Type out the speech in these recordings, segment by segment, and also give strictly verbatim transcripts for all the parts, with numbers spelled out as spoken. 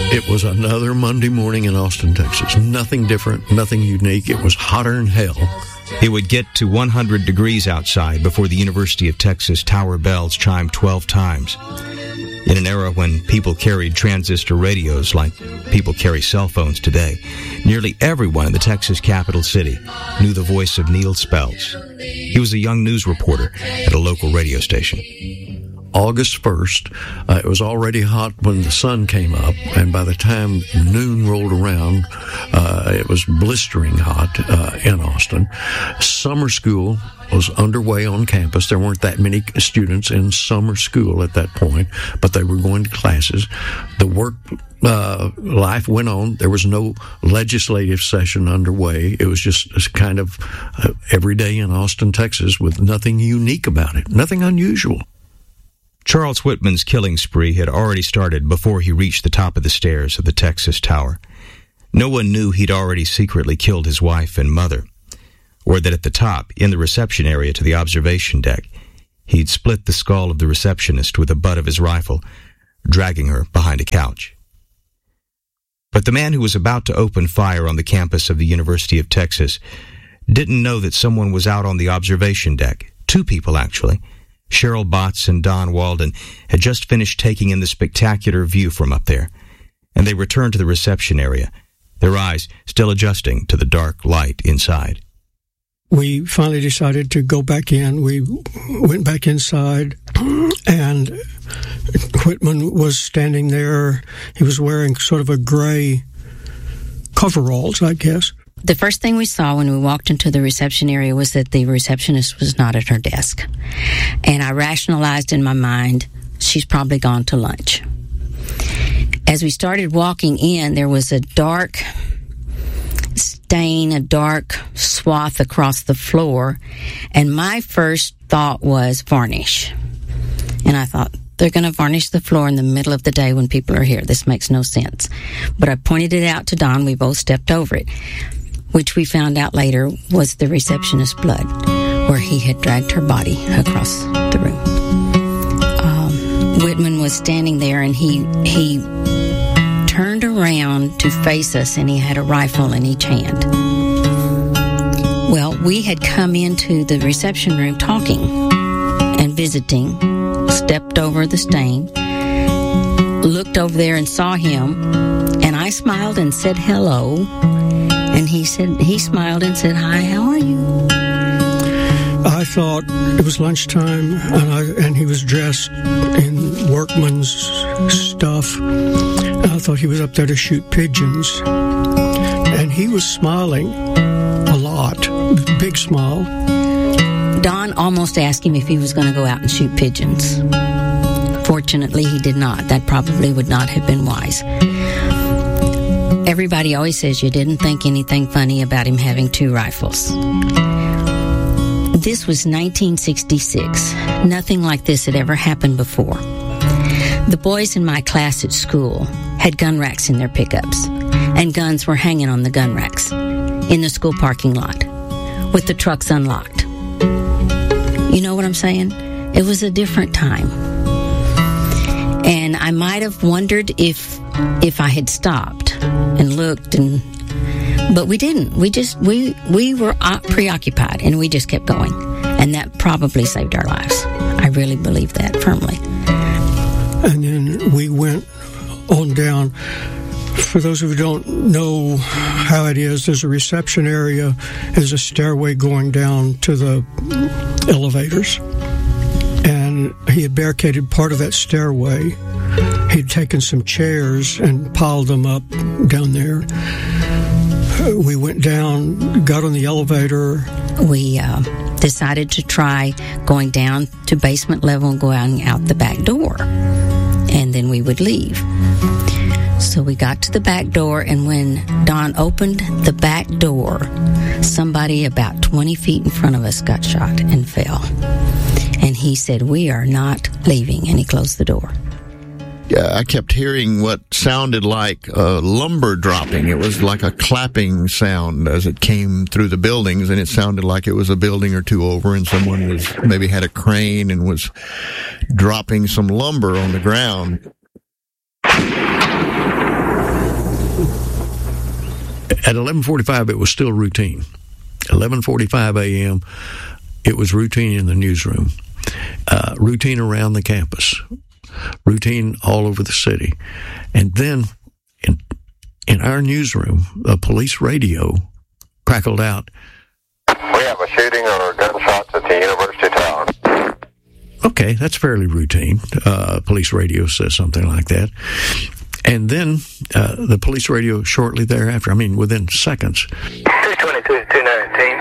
It was another Monday morning in Austin, Texas. Nothing different, nothing unique. It was hotter than hell. It would get to one hundred degrees outside before the University of Texas tower bells chimed twelve times. In an era when people carried transistor radios like people carry cell phones today, nearly everyone in the Texas capital city knew the voice of Neil Spells. He was a young news reporter at a local radio station. August first, uh, it was already hot when the sun came up, and by the time noon rolled around, uh, it was blistering hot uh, in Austin. Summer school was underway on campus. There weren't that many students in summer school at that point, but they were going to classes. The work uh, life went on. There was no legislative session underway. It was just kind of uh, every day in Austin, Texas, with nothing unique about it, nothing unusual. Charles Whitman's killing spree had already started before he reached the top of the stairs of the Texas Tower. No one knew he'd already secretly killed his wife and mother, or that at the top, in the reception area to the observation deck, he'd split the skull of the receptionist with the butt of his rifle, dragging her behind a couch. But the man who was about to open fire on the campus of the University of Texas didn't know that someone was out on the observation deck. Two people, actually. Cheryl Botts and Don Walden had just finished taking in the spectacular view from up there, and they returned to the reception area, their eyes still adjusting to the dark light inside. We finally decided to go back in. We went back inside, and Whitman was standing there. He was wearing sort of a gray coveralls, I guess. The first thing we saw when we walked into the reception area was that the receptionist was not at her desk. And I rationalized in my mind, she's probably gone to lunch. As we started walking in, there was a dark stain, a dark swath across the floor. And my first thought was varnish. And I thought, they're going to varnish the floor in the middle of the day when people are here. This makes no sense. But I pointed it out to Don. We both stepped over it, which we found out later was the receptionist's blood, where he had dragged her body across the room. Um, Whitman was standing there, and he he turned around to face us, and he had a rifle in each hand. Well, we had come into the reception room talking and visiting, stepped over the stain, looked over there and saw him, and I smiled and said hello. And he said, he smiled and said, "Hi, how are you?" I thought it was lunchtime, and, I, and he was dressed in workman's stuff. And I thought he was up there to shoot pigeons. And he was smiling a lot, big smile. Don almost asked him if he was going to go out and shoot pigeons. Fortunately, he did not. That probably would not have been wise. Everybody always says you didn't think anything funny about him having two rifles. This was nineteen sixty-six. Nothing like this had ever happened before. The boys in my class at school had gun racks in their pickups, and guns were hanging on the gun racks in the school parking lot with the trucks unlocked. You know what I'm saying? It was a different time. And I might have wondered if if I had stopped and looked, and but we didn't. We just we we were preoccupied, and we just kept going, and that probably saved our lives. I really believe that firmly. And then we went on down. For those who don't know how it is, there's a reception area, there's a stairway going down to the elevators, and he had barricaded part of that stairway. He'd taken some chairs and piled them up down there. We went down, got on the elevator. We uh, decided to try going down to basement level and going out the back door, and then we would leave. So we got to the back door, and when Don opened the back door, somebody about twenty feet in front of us got shot and fell. And he said, "We are not leaving," and he closed the door. Yeah, I kept hearing what sounded like uh, lumber dropping. It was like a clapping sound as it came through the buildings, and it sounded like it was a building or two over, and someone was maybe had a crane and was dropping some lumber on the ground. at eleven forty-five, it was still routine. eleven forty-five a.m., it was routine in the newsroom, uh, routine around the campus, routine all over the city. And then in, in our newsroom, a police radio crackled out, "We have a shooting or gunshots at the University Tower." Okay, that's fairly routine. Uh, police radio says something like that. And then uh, the police radio shortly thereafter, I mean, within seconds. two twenty-two to two nineteen.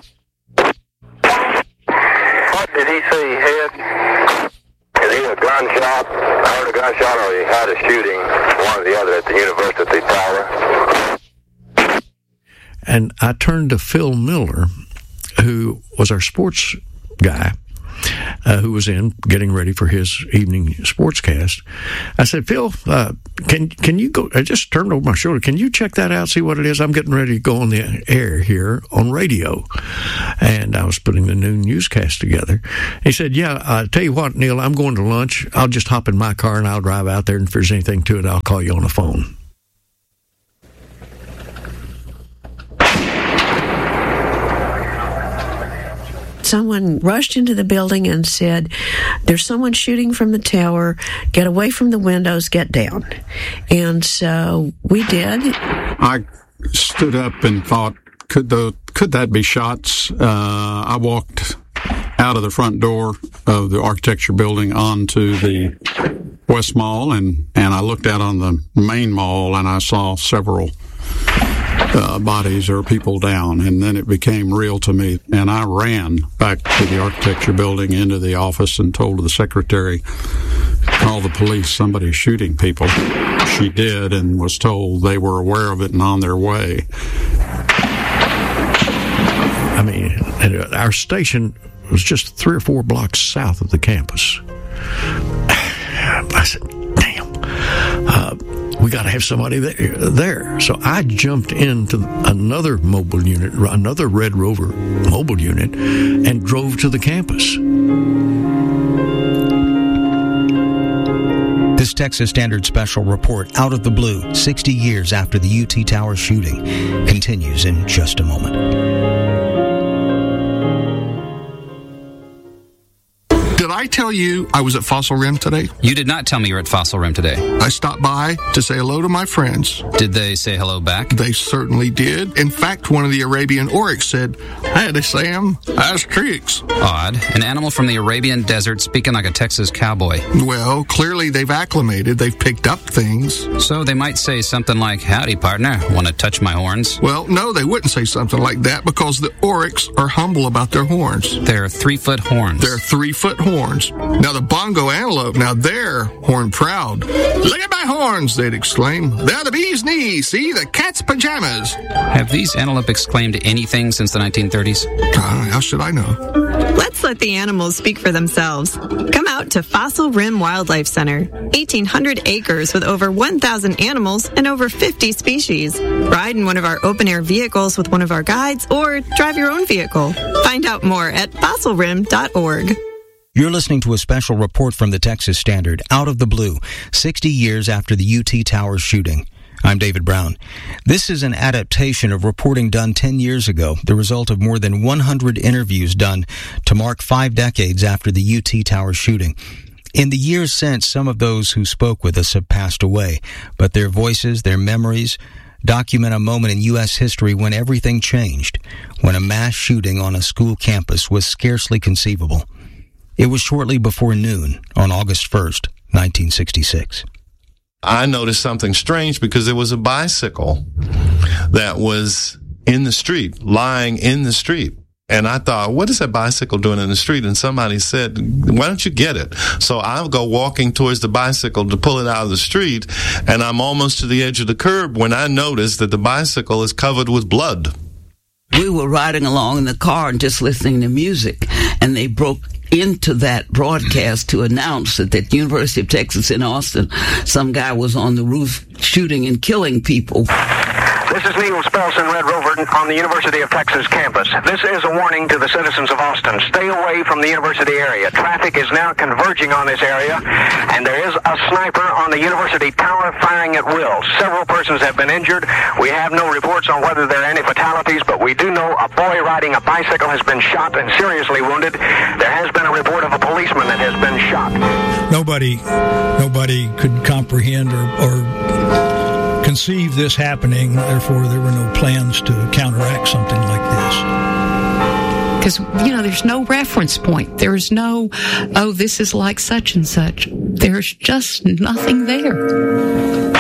What did he say he had? Is he a gunshot? I heard a gunshot, or he had a shooting, one or the other, at the University Tower. And I turned to Phil Miller, who was our sports guy, Uh, who was in getting ready for his evening sportscast. I said, "Phil, uh, can can you go?" I just turned over my shoulder. "Can you check that out? See what it is? I'm getting ready to go on the air here on radio." And I was putting the noon newscast together. He said, "Yeah, I tell you what, Neil, I'm going to lunch. I'll just hop in my car and I'll drive out there. And if there's anything to it, I'll call you on the phone." Someone rushed into the building and said, "There's someone shooting from the tower. Get away from the windows. Get down." And so we did. I stood up and thought, could the could that be shots? Uh, I walked out of the front door of the architecture building onto the West Mall, and, and I looked out on the main mall, and I saw several Uh, bodies or people down, and then it became real to me, and I ran back to the architecture building into the office and told the secretary, "Call the police, somebody's shooting people." She did, and was told they were aware of it and on their way. I mean, our station was just three or four blocks south of the campus. I said, damn, uh, we got to have somebody there, there. So I jumped into another mobile unit, another Red Rover mobile unit, and drove to the campus. This Texas Standard Special report, Out of the Blue, sixty years after the U T Tower shooting, continues in just a moment. Did I tell you I was at Fossil Rim today? You did not tell me you were at Fossil Rim today. I stopped by to say hello to my friends. Did they say hello back? They certainly did. In fact, one of the Arabian oryx said, "Howdy, Sam. How's tricks?" Odd. An animal from the Arabian desert speaking like a Texas cowboy. Well, clearly they've acclimated. They've picked up things. So they might say something like, "Howdy, partner. Want to touch my horns?" Well, no, they wouldn't say something like that because the oryx are humble about their horns. They're three-foot horns. They're three-foot horns. Now, the bongo antelope, now they're horn proud. "Look at my horns," they'd exclaim. "They're the bee's knees. See, the cat's pajamas." Have these antelope exclaimed anything since the nineteen thirties? Uh, how should I know? Let's let the animals speak for themselves. Come out to Fossil Rim Wildlife Center. eighteen hundred acres with over one thousand animals and over fifty species. Ride in one of our open-air vehicles with one of our guides or drive your own vehicle. Find out more at fossil rim dot org. You're listening to a special report from the Texas Standard, Out of the Blue, sixty years after the U T Tower shooting. I'm David Brown. This is an adaptation of reporting done ten years ago, the result of more than one hundred interviews done to mark five decades after the U T Tower shooting. In the years since, some of those who spoke with us have passed away, but their voices, their memories, document a moment in U S history when everything changed, when a mass shooting on a school campus was scarcely conceivable. It was shortly before noon on August first, nineteen sixty-six. I noticed something strange because there was a bicycle that was in the street, lying in the street. And I thought, what is that bicycle doing in the street? And somebody said, why don't you get it? So I'll go walking towards the bicycle to pull it out of the street, and I'm almost to the edge of the curb when I notice that the bicycle is covered with blood. We were riding along in the car and just listening to music, and they broke into that broadcast to announce that at the University of Texas in Austin, some guy was on the roof shooting and killing people. This is Neil Spelson, Red Rover, on the University of Texas campus. This is a warning to the citizens of Austin. Stay away from the university area. Traffic is now converging on this area, and there is a sniper on the university tower firing at will. Several persons have been injured. We have no reports on whether there are any fatalities, but we do know a boy riding a bicycle has been shot and seriously wounded. There has been a report of a policeman that has been shot. Nobody, nobody could comprehend or, or conceive this happening. Therefore, there were no plans to counteract something like this. Because, you know, there's no reference point. There's no, oh, this is like such and such. There's just nothing there.